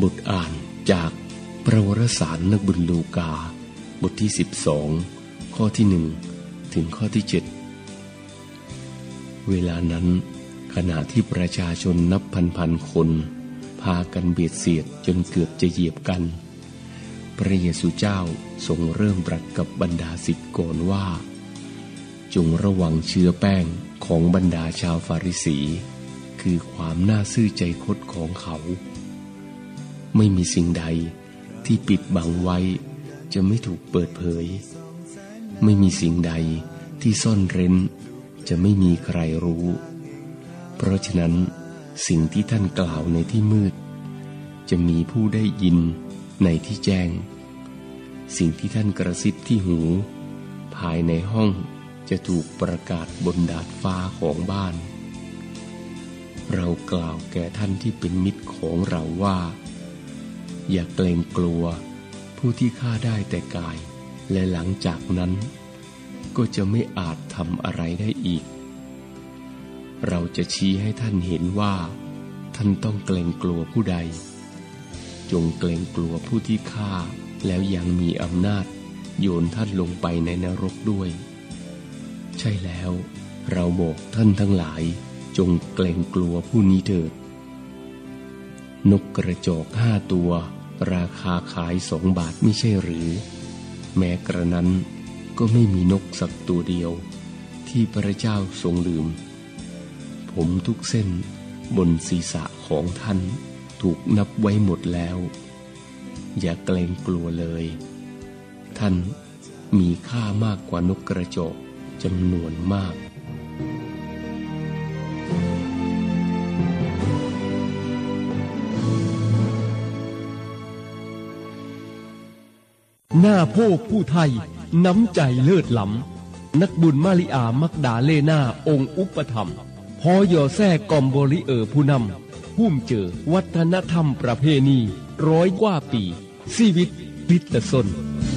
บทอ่านจากพระวรสารนักบุญลูกาบทที่12ข้อที่1ถึงข้อที่7เวลานั้นขณะที่ประชาชนนับพันคนพากันเบียดเสียดจนเกือบจะเหยียบกันพระเยซูเจ้าทรงเริ่มตรัสกับบรรดาศิษย์ก่อนว่าจงระวังเชื้อแป้งของบรรดาชาวฟาริสีคือความน่าซื่อใจคดของเขาไม่มีสิ่งใดที่ปิดบังไว้จะไม่ถูกเปิดเผยไม่มีสิ่งใดที่ซ่อนเร้นจะไม่มีใครรู้เพราะฉะนั้นสิ่งที่ท่านกล่าวในที่มืดจะมีผู้ได้ยินในที่แจ้งสิ่งที่ท่านกระซิบที่หูภายในห้องจะถูกประกาศบนดาดฟ้าของบ้านเรากล่าวแก่ท่านที่เป็นมิตรของเราว่าอย่าเกรงกลัวผู้ที่ฆ่าได้แต่กายและหลังจากนั้นก็จะไม่อาจทำอะไรได้อีกเราจะชี้ให้ท่านเห็นว่าท่านต้องเกรงกลัวผู้ใดจงเกรงกลัวผู้ที่ฆ่าแล้วยังมีอำนาจโยนท่านลงไปในนรกด้วยใช่แล้วเราบอกท่านทั้งหลายจงเกรงกลัวผู้นี้เถิดนกกระจอก5 ตัวราคาขาย2 บาทไม่ใช่หรือแม้กระนั้นก็ไม่มีนกสักตัวเดียวที่พระเจ้าทรงลืมผมทุกเส้นบนศีรษะของท่านถูกนับไว้หมดแล้วอย่าเกรงกลัวเลยท่านมีค่ามากกว่านกกระจอกจำนวนมากหน้าโพผู้ไทยน้ำใจเลิศล้ำนักบุญมาริอามักดาเลนาองค์อุปถัมภ์พอยอแซ่กอมบริผู้นำพุ่มเจอวัฒนธรรมประเพณี100 กว่าปีชีวิตพิตสน